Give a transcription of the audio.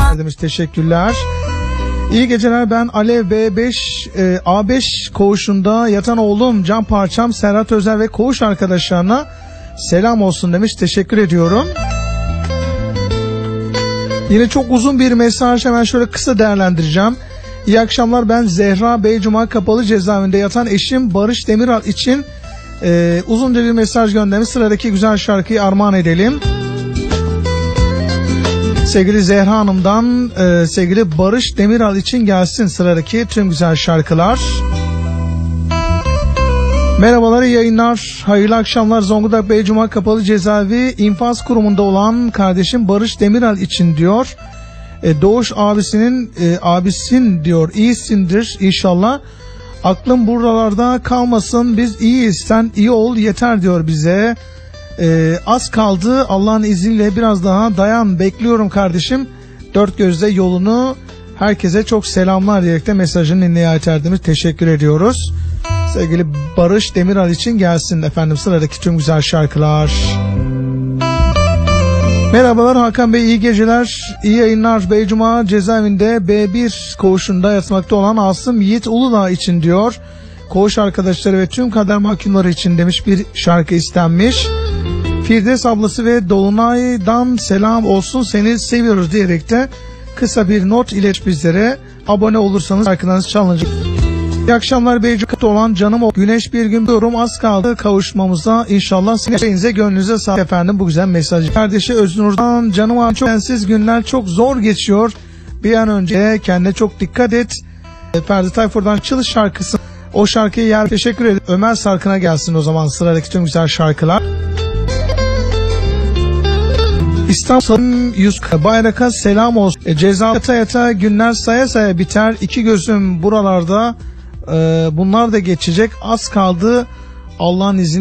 demiş, teşekkürler. İyi geceler, ben Alev B5 A5 koğuşunda yatan oğlum can parçam Serhat Özer ve koğuş arkadaşlarına selam olsun demiş, teşekkür ediyorum. Yine çok uzun bir mesaj, hemen şöyle kısa değerlendireceğim. İyi akşamlar, ben Zehra Beycuma Kapalı Cezaevinde yatan eşim Barış Demiral için uzunca bir mesaj göndermiş. Sıradaki güzel şarkıyı armağan edelim. Sevgili Zehra Hanım'dan sevgili Barış Demiral için gelsin sıradaki tüm güzel şarkılar. Merhabalar, iyi yayınlar, hayırlı akşamlar. Zonguldak Beycuma Kapalı Cezaevi infaz kurumunda olan kardeşim Barış Demiral için diyor. Doğuş abisin diyor, iyisindir inşallah. Aklım buralarda kalmasın, biz iyiyiz, sen iyi ol yeter diyor bize. Az kaldı, Allah'ın izniyle biraz daha dayan, bekliyorum kardeşim. Dört gözle yolunu, herkese çok selamlar diyerek de mesajını nihayet erdirmiş. Teşekkür ediyoruz. Sevgili Barış Demiral için gelsin efendim sıradaki tüm güzel şarkılar. Merhabalar Hakan Bey, iyi geceler, iyi yayınlar. Beycuma cezaevinde B1 koğuşunda yatmakta olan Asım Yiğit Uludağ için diyor. Koğuş arkadaşları ve tüm kader mahkumları için demiş, bir şarkı istenmiş. Firdevs ablası ve Dolunay'dan selam olsun, seni seviyoruz diyerek de kısa bir not ilet bizlere. Abone olursanız şarkılarınız çalınacak. İyi akşamlar Beycuka'da olan canım o. Güneş bir gün diyorum, az kaldı kavuşmamıza. İnşallah sizin gönlünüze sağlık efendim bu güzel mesajı. Kardeşi Öznur'dan canım abi, çok sensiz günler çok zor geçiyor. Bir an önce kendine çok dikkat et. Ferdi Tayfur'dan Çalış şarkısı. O şarkıyı yer, teşekkür ederim. Ömer Sarkın'a gelsin o zaman sıradaki tüm güzel şarkılar. İstanbul Yusuf Bayrak'a selam olsun. Ceza yata yata günler saya saya biter. İki gözüm buralarda. Bunlar da geçecek. Az kaldı Allah'ın izniyle.